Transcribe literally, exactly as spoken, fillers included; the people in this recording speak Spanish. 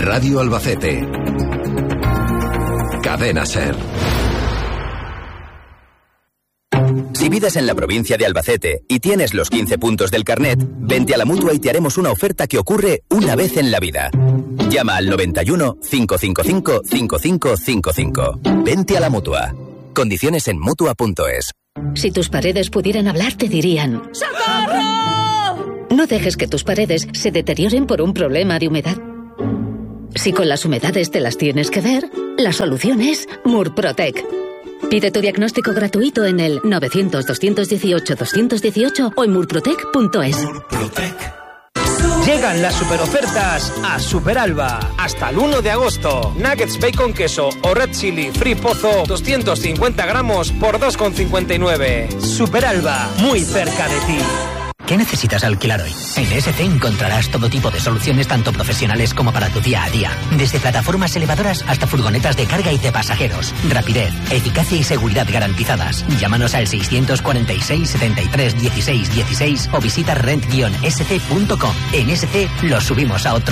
Radio Albacete. Cadena SER. Si vives en la provincia de Albacete y tienes los quince puntos del carnet, vente a la Mutua y te haremos una oferta que ocurre una vez en la vida. Llama al noventa y uno, cinco cinco cinco, cinco cinco cinco cinco. Vente a la Mutua. Condiciones en Mutua punto es. Si tus paredes pudieran hablar, te dirían: ¡socorro! No dejes que tus paredes se deterioren por un problema de humedad. Si con las humedades te las tienes que ver, la solución es Murprotec. Pide tu diagnóstico gratuito en el novecientos, doscientos dieciocho, doscientos dieciocho o en murprotec punto es. Llegan las superofertas a Superalba. Hasta el uno de agosto. Nuggets bacon queso o red chili free pozo doscientos cincuenta gramos por dos con cincuenta y nueve. Superalba, muy cerca de ti. ¿Qué necesitas alquilar hoy? En E S C encontrarás todo tipo de soluciones tanto profesionales como para tu día a día. Desde plataformas elevadoras hasta furgonetas de carga y de pasajeros. Rapidez, eficacia y seguridad garantizadas. Llámanos al seiscientos cuarenta y seis, setenta y tres, dieciséis, dieciséis o visita rent guion s c punto com. En E S C lo subimos a otro